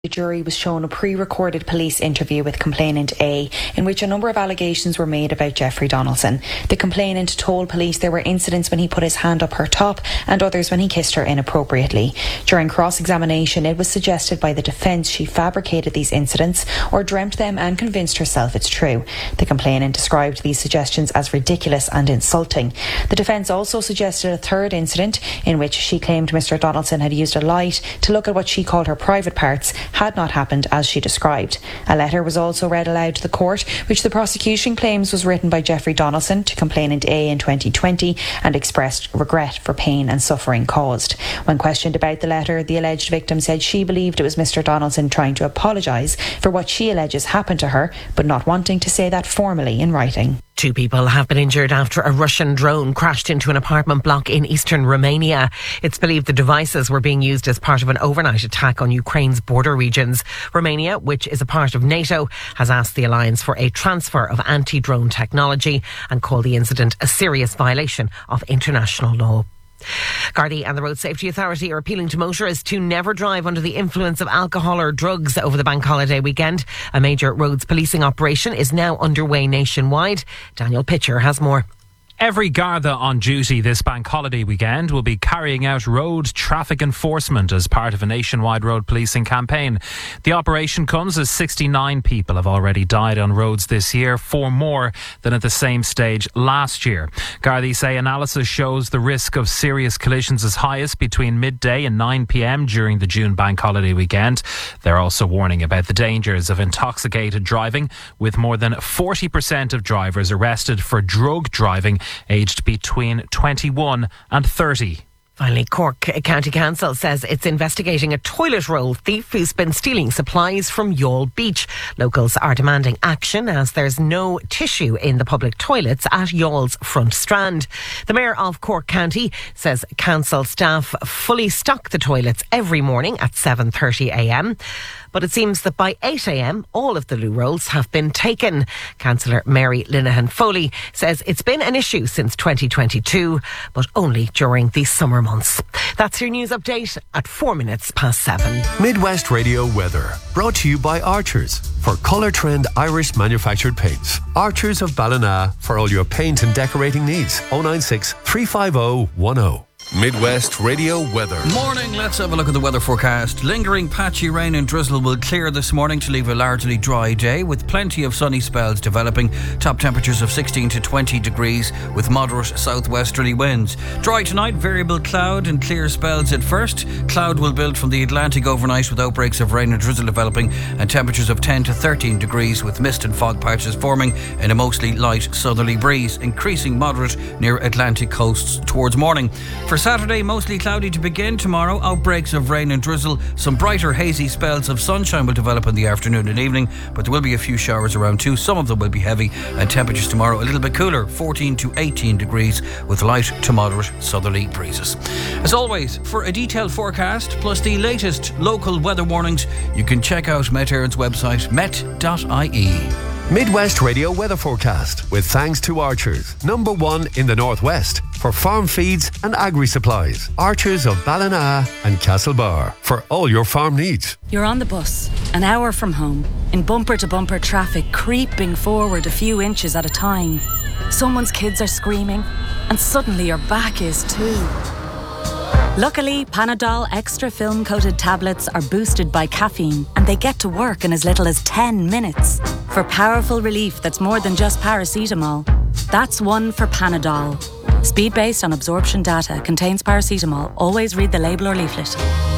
The jury was shown a pre-recorded police interview with complainant A, in which a number of allegations were made about Jeffrey Donaldson. The complainant told police there were incidents when he put his hand up her top and others when he kissed her inappropriately. During cross-examination, it was suggested by the defence she fabricated these incidents or dreamt them and convinced herself it's true. The complainant described these suggestions as ridiculous and insulting. The defence also suggested a third incident in which she claimed Mr. Donaldson had used a light to look at what she called her private parts had not happened as she described. A letter was also read aloud to the court, which the prosecution claims was written by Jeffrey Donaldson to complainant A in 2020 and expressed regret for pain and suffering caused. When questioned about the letter, the alleged victim said she believed it was Mr. Donaldson trying to apologise for what she alleges happened to her, but not wanting to say that formally in writing. 2 people have been injured after a Russian drone crashed into an apartment block in eastern Romania. It's believed the devices were being used as part of an overnight attack on Ukraine's border regions. Romania, which is a part of NATO, has asked the alliance for a transfer of anti-drone technology and called the incident a serious violation of international law. Gardaí and the Road Safety Authority are appealing to motorists to never drive under the influence of alcohol or drugs over the bank holiday weekend. A major roads policing operation is now underway nationwide. Daniel Pitcher has more. Every Garda on duty this bank holiday weekend will be carrying out road traffic enforcement as part of a nationwide road policing campaign. The operation comes as 69 people have already died on roads this year, 4 more than at the same stage last year. Gardaí say analysis shows the risk of serious collisions is highest between midday and 9 p.m. during the June bank holiday weekend. They're also warning about the dangers of intoxicated driving, with more than 40% of drivers arrested for drug driving aged between 21 and 30. Finally, Cork County Council says it's investigating a toilet roll thief who's been stealing supplies from Youghal Beach. Locals are demanding action as there's no tissue in the public toilets at Youghall's front strand. The Mayor of Cork County says council staff fully stock the toilets every morning at 7:30am. But it seems that by 8am, all of the loo rolls have been taken. Councillor Mary Linehan Foley says it's been an issue since 2022, but only during the summer months. That's your news update at 7:04. Midwest Radio weather, brought to you by Archers. For Colour Trend Irish manufactured paints. Archers of Ballina for all your paint and decorating needs. 096 350 10. Midwest Radio weather. Morning, let's have a look at the weather forecast. Lingering patchy rain and drizzle will clear this morning to leave a largely dry day with plenty of sunny spells developing. Top temperatures of 16 to 20 degrees with moderate southwesterly winds. Dry tonight, variable cloud and clear spells at first. Cloud will build from the Atlantic overnight with outbreaks of rain and drizzle developing, and temperatures of 10 to 13 degrees with mist and fog patches forming and a mostly light southerly breeze, increasing moderate near Atlantic coasts towards morning. For Saturday, mostly cloudy to begin. Tomorrow, outbreaks of rain and drizzle. Some brighter, hazy spells of sunshine will develop in the afternoon and evening, but there will be a few showers around too. Some of them will be heavy, and temperatures tomorrow a little bit cooler, 14 to 18 degrees with light to moderate southerly breezes. As always, for a detailed forecast plus the latest local weather warnings, you can check out Met Éireann's website, met.ie. Midwest Radio weather forecast with thanks to Archers, #1 in the Northwest for farm feeds and agri-supplies. Archers of Ballina and Castlebar for all your farm needs. You're on the bus, an hour from home, in bumper-to-bumper traffic, creeping forward a few inches at a time. Someone's kids are screaming, and suddenly your back is too. Luckily, Panadol Extra Film-Coated tablets are boosted by caffeine, and they get to work in as little as 10 minutes. For powerful relief that's more than just paracetamol. That's one for Panadol. Speed based on absorption data, contains paracetamol. Always read the label or leaflet.